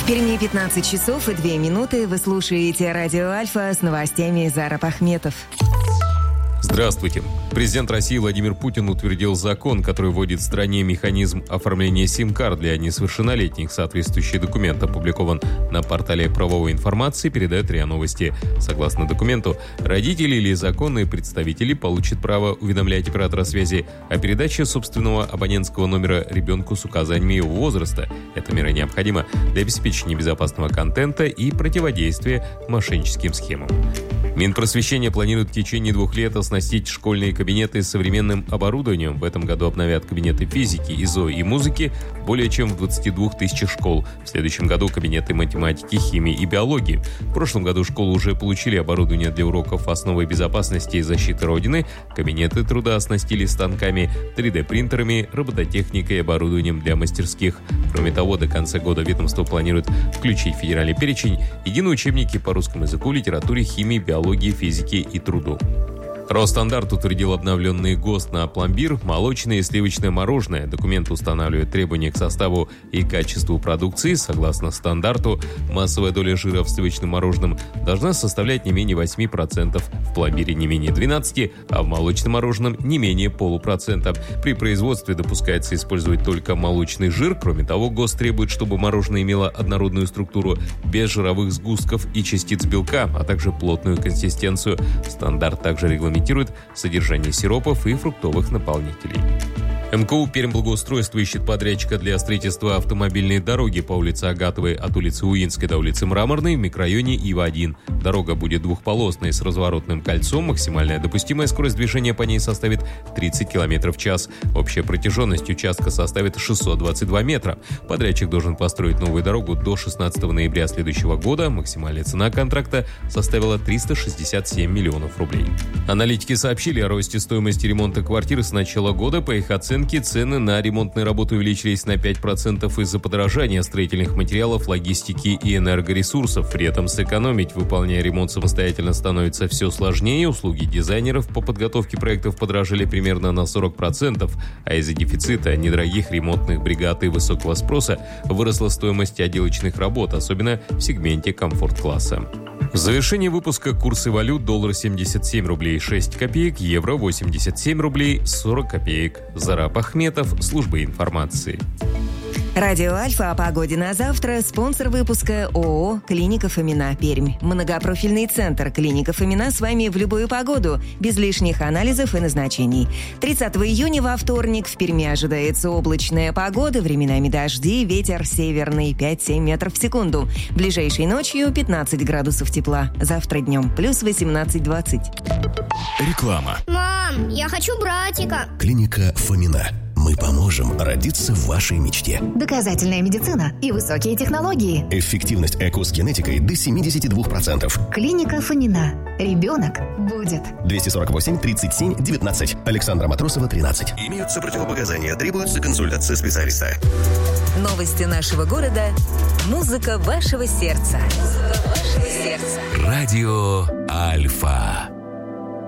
Перми 15 часов и 2 минуты. Вы слушаете радио «Альфа» с новостями Зарап Ахметов. Здравствуйте. Президент России Владимир Путин утвердил закон, который вводит в стране механизм оформления сим-карт для несовершеннолетних. Соответствующий документ опубликован на портале правовой информации, передает РИА Новости. Согласно документу, родители или законные представители получат право уведомлять оператора связи о передаче собственного абонентского номера ребенку с указаниями его возраста. Эта мера необходима для обеспечения безопасного контента и противодействия мошенническим схемам. Минпросвещение планирует в течение 2 лет оснастить школьные кабинеты современным оборудованием. В этом году обновят кабинеты физики, ИЗО и музыки более чем в 22 тысячах школ. В следующем году кабинеты математики, химии и биологии. В прошлом году школы уже получили оборудование для уроков основы безопасности и защиты Родины. Кабинеты труда оснастили станками, 3D-принтерами, робототехникой и оборудованием для мастерских. Кроме того, до конца года ведомство планирует включить в федеральный перечень единые учебники по русскому языку, литературе, химии, биологии, физике и труду. Росстандарт утвердил обновленный ГОСТ на пломбир, молочное и сливочное мороженое. Документ устанавливает требования к составу и качеству продукции. Согласно стандарту, массовая доля жира в сливочном мороженом должна составлять не менее 8%, в пломбире не менее 12%, а в молочном мороженом не менее 0,5%. При производстве допускается использовать только молочный жир. Кроме того, ГОСТ требует, чтобы мороженое имело однородную структуру без жировых сгустков и частиц белка, а также плотную консистенцию. Стандарт также регламентирует содержание сиропов и фруктовых наполнителей. МКУ «Пермблагоустройство» ищет подрядчика для строительства автомобильной дороги по улице Агатовой от улицы Уинской до улицы Мраморной в микрорайоне Ива-1. Дорога будет двухполосной с разворотным кольцом. Максимальная допустимая скорость движения по ней составит 30 км в час. Общая протяженность участка составит 622 метра. Подрядчик должен построить новую дорогу до 16 ноября следующего года. Максимальная цена контракта составила 367 миллионов рублей. Аналитики сообщили о росте стоимости ремонта квартир с начала года. По их оценке, цены на ремонтные работы увеличились на 5% из-за подорожания строительных материалов, логистики и энергоресурсов. При этом сэкономить, выполняя ремонт самостоятельно, становится все сложнее. Услуги дизайнеров по подготовке проектов подорожали примерно на 40%, а из-за дефицита недорогих ремонтных бригад и высокого спроса выросла стоимость отделочных работ, особенно в сегменте комфорт-класса. В завершении выпуска курсы валют: доллар 77 рублей 6 копеек, евро 87 рублей 40 копеек. Зарап Ахметов, служба информации. Радио «Альфа» о погоде на завтра. Спонсор выпуска ООО «Клиника Фомина», Пермь. Многопрофильный центр «Клиника Фомина» с вами в любую погоду, без лишних анализов и назначений. 30 июня во вторник в Перми ожидается облачная погода, временами дожди, ветер северный 5-7 метров в секунду. Ближайшей ночью 15 градусов тепла. Завтра днем плюс 18-20. Реклама. Мам, я хочу братика. Клиника Фомина. Мы поможем родиться в вашей мечте. Доказательная медицина и высокие технологии. Эффективность ЭКО с генетикой до 72%. Клиника Фомина. Ребенок будет. 248-37-19. Александра Матросова, 13. Имеются противопоказания. Требуется консультация специалиста. Новости нашего города. Музыка вашего сердца. Радио Альфа.